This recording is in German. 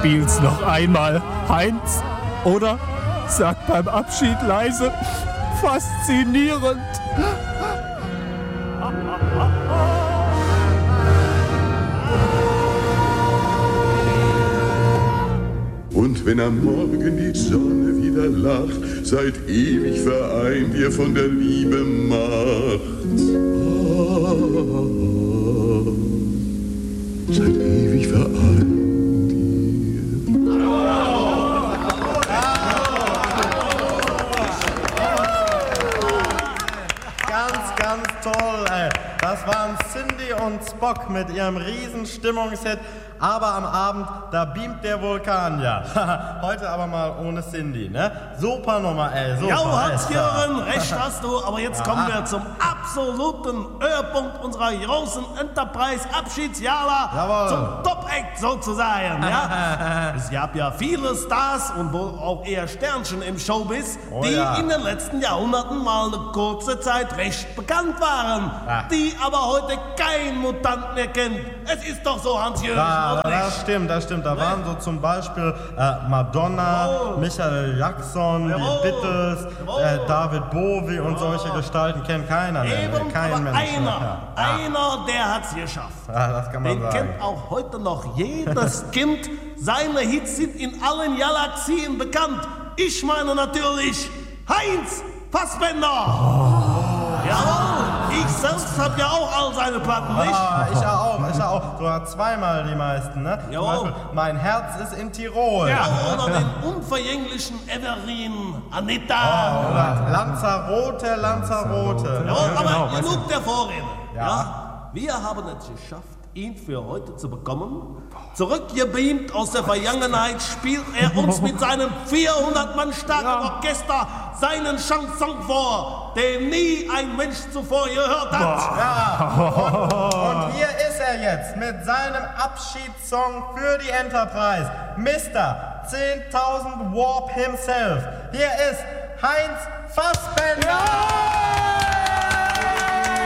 Spiel's noch einmal, Heinz. Oder sag beim Abschied leise, faszinierend. Und wenn am Morgen die Sonne wieder lacht, seid ewig vereint ihr von der Liebe Macht. Seid ewig vereint ihr. Ganz toll, ey. Das waren Cindy und Spock mit ihrem riesen Stimmungshit. Aber am Abend, da beamt der Vulkan ja. Heute aber mal ohne Cindy, ne? Super Nummer, ey. Super. Ja, Hans-Jürgen, recht hast du. Aber jetzt kommen wir zum absoluten Höhepunkt unserer großen Enterprise-Abschiedsjahre. Jawohl. Zum Top-Act sozusagen, ja? Es gab ja viele Stars und wohl auch eher Sternchen im Showbiz, die in den letzten Jahrhunderten mal eine kurze Zeit recht bekannt waren, die aber heute kein Mutant mehr kennt. Es ist doch so, Hans-Jürgen. Das stimmt. Da waren so zum Beispiel Madonna, Michael Jackson, die Beatles, David Bowie und solche Gestalten kennt keiner mehr. Eben, Kein aber Mensch einer, der hat's geschafft. Ja, das kann man Den sagen. kennt auch heute noch jedes Kind. Seine Hits sind in allen Galaxien bekannt. Ich meine natürlich Heinz Fassbender. Jawohl, ich selbst hab ja auch all seine Platten, nicht? Ich auch. Du hast zweimal die meisten, ne? Zum Beispiel, mein Herz ist in Tirol. Ja, oder den unverjänglichen Everin Anita. Oder Lanzarote. Jawohl, aber genug der Vorrede. Ja. Wir haben es geschafft, ihn für heute zu bekommen. Zurückgebeamt aus der Vergangenheit spielt er uns mit seinem 400 Mann starken Orchester seinen Chanson vor, den nie ein Mensch zuvor gehört hat. Und hier ist er jetzt mit seinem Abschiedssong für die Enterprise. Mr. 10.000 Warp himself. Hier ist Heinz Fassbender.